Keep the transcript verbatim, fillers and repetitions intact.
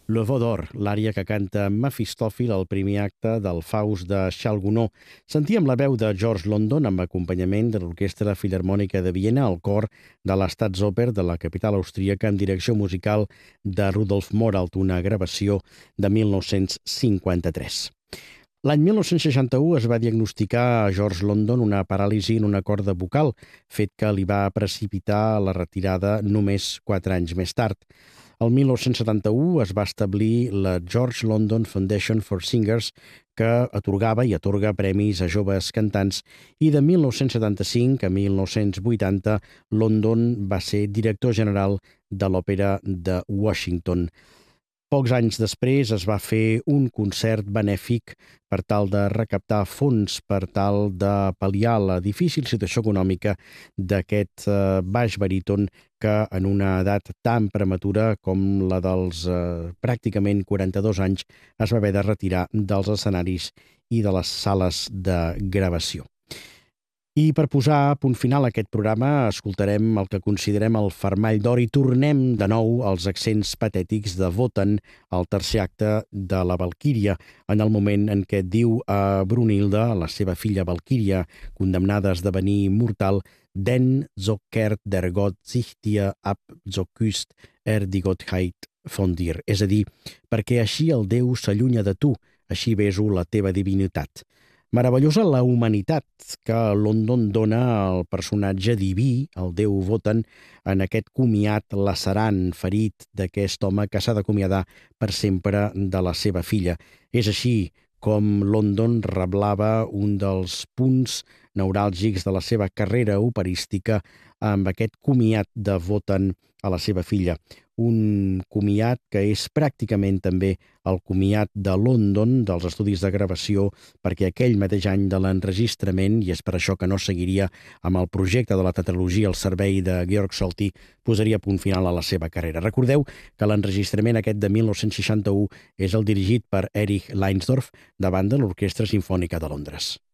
Le Veau d'Or, l'ària que canta Mefistòfil al primer acte del Faust de Charles Gounod. Sentíem la veu de George London amb acompanyament de l'Orquestra Filharmònica de Viena, el cor de la Staatsoper de la capital austríaca amb direcció musical de Rudolf Moralt, una gravació de mil nou-cents cinquanta-tres. L'any mil nou-cents seixanta-u es va diagnosticar a George London una paràlisi en una corda vocal, fet que li va precipitar la retirada només quatre anys més tard. El mil nou-cents setanta-u es va establir la George London Foundation for Singers, que atorgava i atorga premis a joves cantants, i de mil nou-cents setanta-cinc a mil nou-cents vuitanta London va ser director general de l'Òpera de Washington. Pocs anys després es va fer un concert benèfic per tal de recaptar fons per tal de pal·liar la difícil situació econòmica d'aquest eh, baix baríton que en una edat tan prematura com la dels eh, pràcticament quaranta-dos anys es va haver de retirar dels escenaris i de les sales de gravació. I per posar punt final a aquest programa escoltarem el que considerem el fermall d'or i tornem de nou als accents patètics de Wotan, el tercer acte de la Valquíria, en el moment en què diu a Brunilda, la seva filla Valquíria, condemnada a esdevenir mortal, «Den so kehrt der Gott sich dir ab, so küsst er die Gottheit von dir», és a dir, perquè així el Déu s'allunya de tu, així beso la teva divinitat. Meravellosa la humanitat que London dona al personatge diví, el déu Wotan, en aquest comiat lacerant, ferit d'aquest home que s'ha d'acomiadar per sempre de la seva filla. És així com London reblava un dels punts neuràlgics de la seva carrera operística amb aquest comiat de Wotan a la seva filla. Un comiat que és pràcticament també el comiat de London dels estudis de gravació, perquè aquell mateix any de l'enregistrament, i és per això que no seguiria amb el projecte de la tetralogia al servei de Georg Solti, posaria punt final a la seva carrera. Recordeu que l'enregistrament aquest de mil nou-cents seixanta-u és el dirigit per Erich Leinsdorf davant de l'Orquestra Simfònica de Londres.